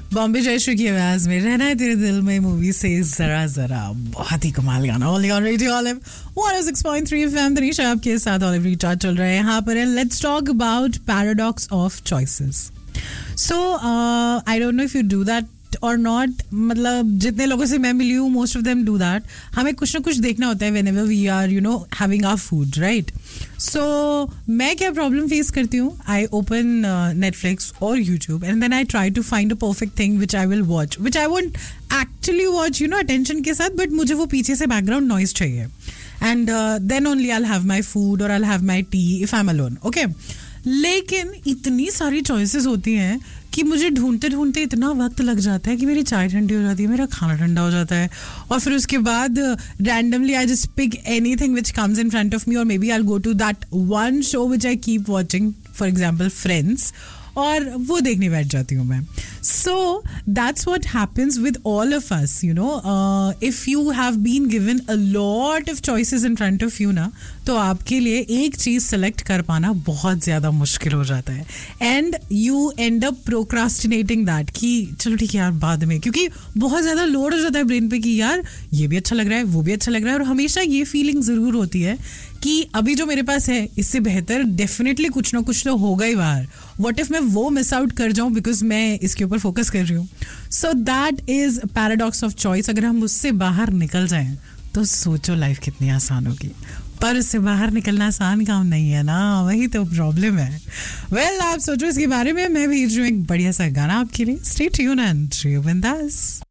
बॉम्बे जयश्री की आवाज में रहना है तेरे दिल में मूवी से जरा जरा, बहुत ही कमाल गाना। Only on radio olive 106.3 FM। Tanisha आपके साथ ऑलिव रिचार्ज चल रहा है यहाँ पर। Let's talk about paradox of choices. So I don't know if you do that और नॉट, मतलब जितने लोगों से मैं मिली हूँ most of them do that. हमें कुछ ना कुछ देखना होता है whenever we are having our food, right? सो मैं क्या प्रॉब्लम फेस करती हूँ, आई ओपन नेटफ्लिक्स और YouTube and then I try to find a perfect thing which I will watch, which I won't actually watch attention के साथ, but मुझे वो पीछे से बैकग्राउंड नॉइज चाहिए। And then only I will have my food और I will have my T if I am alone, okay? लेकिन इतनी सारी चॉइसेस होती हैं कि मुझे ढूंढते ढूंढते इतना वक्त लग जाता है कि मेरी चाय ठंडी हो जाती है, मेरा खाना ठंडा हो जाता है, और फिर उसके बाद randomly I just pick anything which comes in front of me, और may B I will go to that one show which I keep watching, for example friends, और वो देखने बैठ जाती हूँ मैं। So that's what happens with all of us, if you have been given a lot of choices in front of you ना, तो आपके लिए एक चीज सेलेक्ट कर पाना बहुत ज्यादा मुश्किल हो जाता है, and you and up procrastinating that कि चलो ठीक है यार बाद में, क्योंकि बहुत ज्यादा लोड हो जाता है ब्रेन पे कि यार ये भी अच्छा लग रहा है, वो भी अच्छा लग रहा है, और हमेशा ये फीलिंग जरूर होती है कि अभी जो मेरे पास है इससे बेहतर डेफिनेटली कुछ ना कुछ तो होगा ही बाहर। व्हाट इफ मैं वो मिस आउट कर जाऊं बिकॉज मैं इसके ऊपर फोकस कर रही हूँ। So that is paradox of choice. अगर हम उससे बाहर निकल जाएं तो सोचो लाइफ कितनी आसान होगी, पर उससे बाहर निकलना आसान काम नहीं है ना, वही तो प्रॉब्लम है। वेल, आप सोचो इसके बारे में, मैं भेज रही हूँ एक बढ़िया सा गाना आपके लिए। स्टे ट्यून्ड एंड बिंदास।